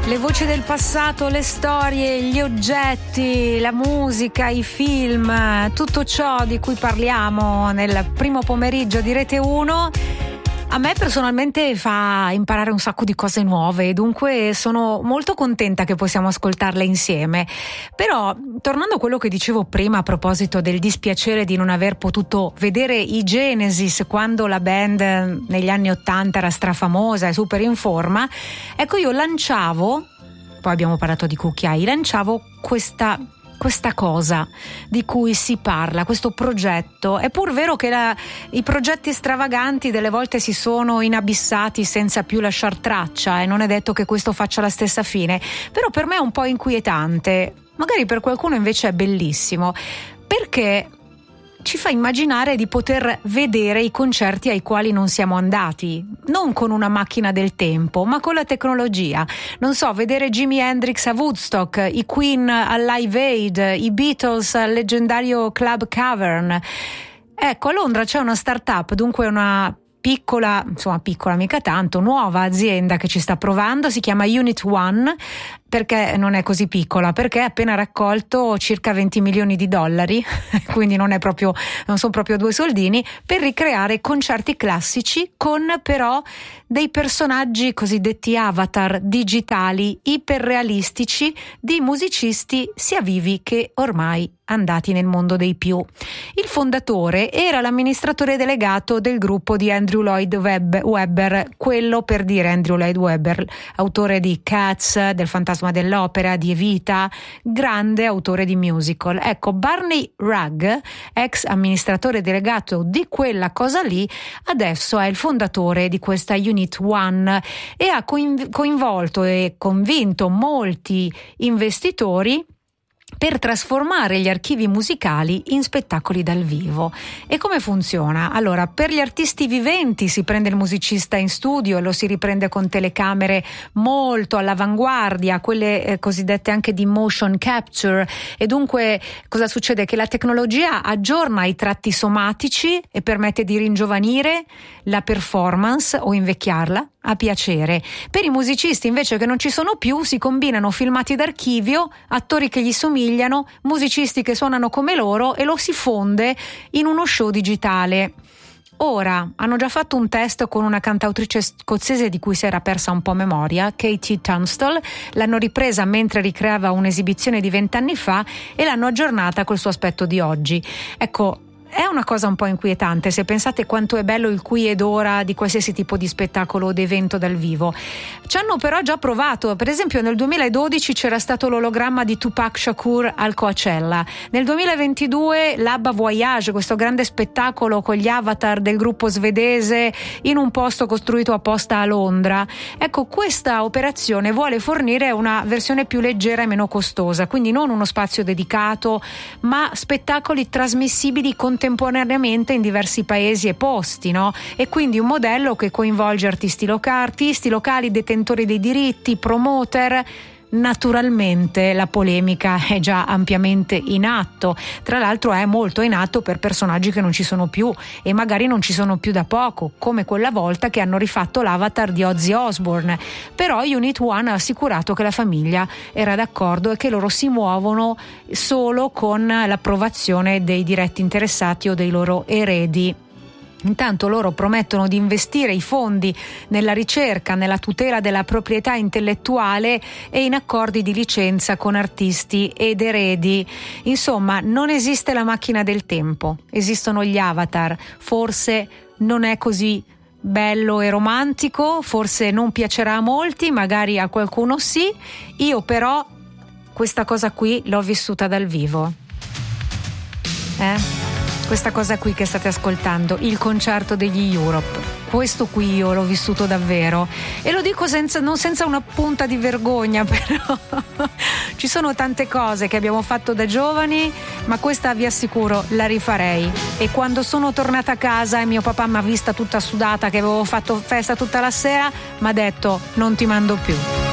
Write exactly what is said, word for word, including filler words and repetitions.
Le voci del passato, le storie, gli oggetti, la musica, i film, tutto ciò di cui parliamo nel primo pomeriggio di Rete uno a me personalmente fa imparare un sacco di cose nuove, dunque sono molto contenta che possiamo ascoltarle insieme. Però, tornando a quello che dicevo prima a proposito del dispiacere di non aver potuto vedere i Genesis quando la band negli anni ottanta era strafamosa e super in forma, ecco, io lanciavo, poi abbiamo parlato di cucchiai, lanciavo questa questa cosa di cui si parla, questo progetto. È pur vero che la, i progetti stravaganti delle volte si sono inabissati senza più lasciar traccia, e non è detto che questo faccia la stessa fine, però per me è un po' inquietante, magari per qualcuno invece è bellissimo, perché ci fa immaginare di poter vedere i concerti ai quali non siamo andati, non con una macchina del tempo, ma con la tecnologia. Non so, vedere Jimi Hendrix a Woodstock, i Queen al Live Aid, i Beatles al leggendario Club Cavern. Ecco, a Londra c'è una startup, dunque una piccola, insomma piccola mica tanto, nuova azienda che ci sta provando, si chiama Unit One. Perché non è così piccola? Perché ha appena raccolto circa venti milioni di dollari, quindi non è proprio, non sono proprio due soldini, per ricreare concerti classici con però dei personaggi cosiddetti avatar digitali iperrealistici di musicisti sia vivi che ormai andati nel mondo dei più. Il fondatore era l'amministratore delegato del gruppo di Andrew Lloyd Webber, quello per dire Andrew Lloyd Webber, autore di Cats, del Fantasma dell'Opera, di Evita, grande autore di musical. Ecco, Barney Rugg, ex amministratore delegato di quella cosa lì, adesso è il fondatore di questa Unit One e ha coinvolto e convinto molti investitori per trasformare gli archivi musicali in spettacoli dal vivo. E come funziona? Allora, per gli artisti viventi si prende il musicista in studio e lo si riprende con telecamere molto all'avanguardia, quelle eh, cosiddette anche di motion capture, e dunque cosa succede? Che la tecnologia aggiorna i tratti somatici e permette di ringiovanire la performance o invecchiarla a piacere. Per i musicisti invece che non ci sono più si combinano filmati d'archivio, attori che gli somigliano, musicisti che suonano come loro, e lo si fonde in uno show digitale. Ora, hanno già fatto un test con una cantautrice scozzese di cui si era persa un po' memoria, Katie Tunstall, l'hanno ripresa mentre ricreava un'esibizione di vent'anni fa e l'hanno aggiornata col suo aspetto di oggi. Ecco, è una cosa un po' inquietante se pensate quanto è bello il qui ed ora di qualsiasi tipo di spettacolo o di evento dal vivo. Ci hanno però già provato, per esempio nel duemiladodici c'era stato l'ologramma di Tupac Shakur al Coachella, nel duemilaventidue l'Abba Voyage, questo grande spettacolo con gli avatar del gruppo svedese in un posto costruito apposta a Londra. Ecco, questa operazione vuole fornire una versione più leggera e meno costosa, quindi non uno spazio dedicato, ma spettacoli trasmissibili contemporaneamente contemporaneamente in diversi paesi e posti, no? E quindi un modello che coinvolge artisti locali, artisti locali, detentori dei diritti, promoter. Naturalmente la polemica è già ampiamente in atto, tra l'altro è molto in atto per personaggi che non ci sono più e magari non ci sono più da poco, come quella volta che hanno rifatto l'avatar di Ozzy Osbourne. Però Unit One ha assicurato che la famiglia era d'accordo e che loro si muovono solo con l'approvazione dei diretti interessati o dei loro eredi. Intanto loro promettono di investire i fondi nella ricerca, nella tutela della proprietà intellettuale e in accordi di licenza con artisti ed eredi. Insomma, non esiste la macchina del tempo, esistono gli avatar. Forse non è così bello e romantico, forse non piacerà a molti, magari a qualcuno sì. Io però questa cosa qui l'ho vissuta dal vivo. Eh? Questa cosa qui che state ascoltando, il concerto degli Europe, questo qui io l'ho vissuto davvero e lo dico senza, non senza una punta di vergogna, però ci sono tante cose che abbiamo fatto da giovani, ma questa vi assicuro la rifarei. E quando sono tornata a casa e mio papà mi ha vista tutta sudata che avevo fatto festa tutta la sera, mi ha detto: non ti mando più.